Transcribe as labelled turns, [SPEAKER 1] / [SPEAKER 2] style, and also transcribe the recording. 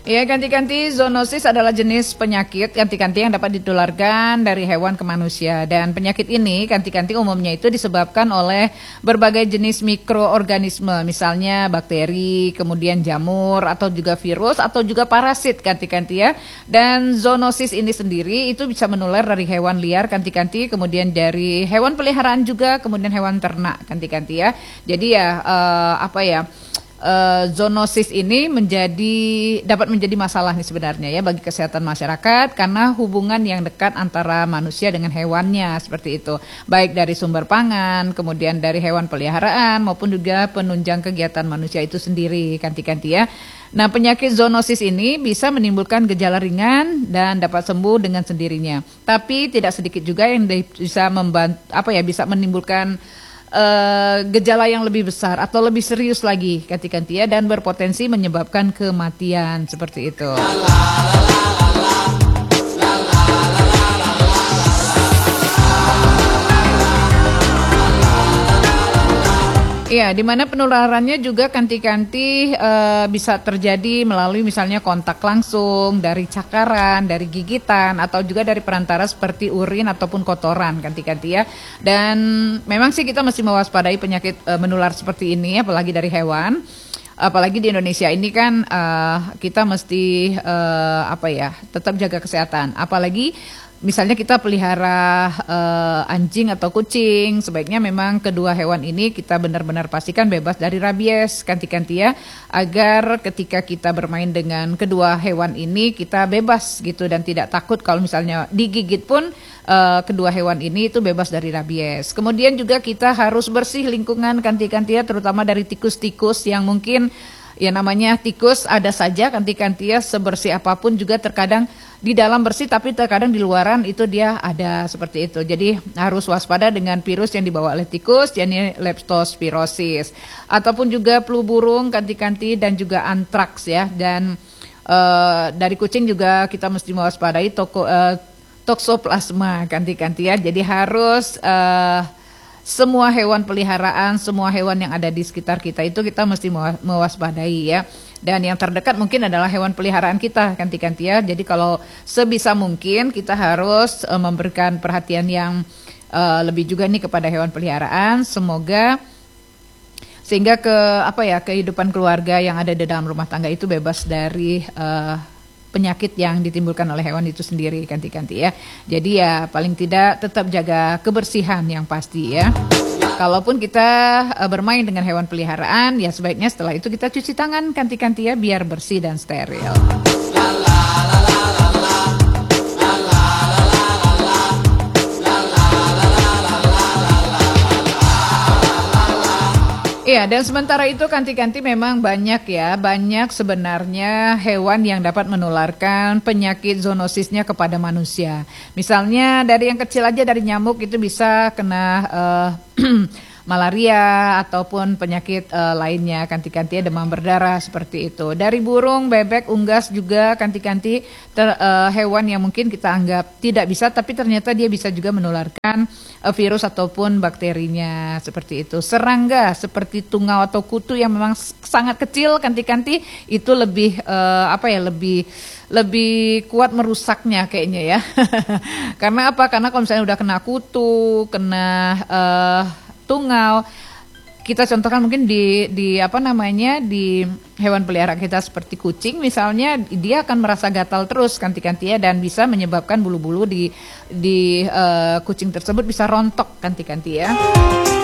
[SPEAKER 1] Ya, kanti-kanti zoonosis adalah jenis penyakit kanti-kanti yang dapat ditularkan dari hewan ke manusia. Dan penyakit ini kanti-kanti umumnya itu disebabkan oleh berbagai jenis mikroorganisme, misalnya bakteri, kemudian jamur, atau juga virus, atau juga parasit kanti-kanti ya. Dan zoonosis ini sendiri itu bisa menular dari hewan liar kanti-kanti, kemudian dari hewan peliharaan juga, kemudian hewan ternak kanti-kanti ya. Jadi ya zoonosis ini dapat menjadi masalah nih sebenarnya ya bagi kesehatan masyarakat karena hubungan yang dekat antara manusia dengan hewannya seperti itu, baik dari sumber pangan, kemudian dari hewan peliharaan maupun juga penunjang kegiatan manusia itu sendiri kanti-kanti ya. Nah, penyakit zoonosis ini bisa menimbulkan gejala ringan dan dapat sembuh dengan sendirinya. Tapi tidak sedikit juga yang bisa bisa menimbulkan gejala yang lebih besar atau lebih serius lagi kanti-kanti ya, dan berpotensi menyebabkan kematian seperti itu. Iya, di mana penularannya juga kanti-kanti bisa terjadi melalui misalnya kontak langsung, dari cakaran, dari gigitan, atau juga dari perantara seperti urin ataupun kotoran kanti-kanti ya. Dan memang sih kita mesti mewaspadai penyakit menular seperti ini, apalagi dari hewan. Apalagi di Indonesia ini kan kita mesti tetap jaga kesehatan. Apalagi misalnya kita pelihara anjing atau kucing, sebaiknya memang kedua hewan ini kita benar-benar pastikan bebas dari rabies kanti-kanti ya, agar ketika kita bermain dengan kedua hewan ini kita bebas gitu dan tidak takut kalau misalnya digigit pun kedua hewan ini itu bebas dari rabies. Kemudian juga kita harus bersih lingkungan kanti-kanti ya, terutama dari tikus-tikus yang mungkin ya namanya tikus ada saja kanti-kanti ya, sebersih apapun juga terkadang di dalam bersih tapi terkadang di luaran itu dia ada seperti itu. Jadi harus waspada dengan virus yang dibawa oleh tikus, yakni leptospirosis, ataupun juga flu burung kanti-kanti dan juga antraks ya. Dan dari kucing juga kita mesti mewaspadai toksoplasma kanti-kanti ya. Jadi harus semua hewan peliharaan, semua hewan yang ada di sekitar kita itu kita mesti mewaspadai ya. Dan yang terdekat mungkin adalah hewan peliharaan kita kanti-kanti ya. Jadi kalau sebisa mungkin kita harus memberikan perhatian yang lebih juga nih kepada hewan peliharaan. Semoga sehingga kehidupan keluarga yang ada di dalam rumah tangga itu bebas dari penyakit yang ditimbulkan oleh hewan itu sendiri kanti-kanti ya. Jadi ya paling tidak tetap jaga kebersihan yang pasti ya. Kalaupun kita bermain dengan hewan peliharaan, ya sebaiknya setelah itu kita cuci tangan kanti-kanti ya, biar bersih dan steril. Iya, dan sementara itu kanti-kanti memang banyak sebenarnya hewan yang dapat menularkan penyakit zoonosisnya kepada manusia. Misalnya dari yang kecil aja, dari nyamuk itu bisa kena malaria ataupun penyakit lainnya kanti-kanti ya, demam berdarah seperti itu. Dari burung, bebek, unggas juga kanti-kanti hewan yang mungkin kita anggap tidak bisa, tapi ternyata dia bisa juga menularkan virus ataupun bakterinya seperti itu. Serangga seperti tungau atau kutu yang memang sangat kecil kanti-kanti itu lebih lebih kuat merusaknya kayaknya ya. Karena apa? Karena kalau misalnya udah kena kutu, kena tungau, kita contohkan mungkin di hewan peliharaan kita seperti kucing misalnya, dia akan merasa gatal terus kanti-kanti ya, dan bisa menyebabkan bulu-bulu di kucing tersebut bisa rontok kanti-kanti ya.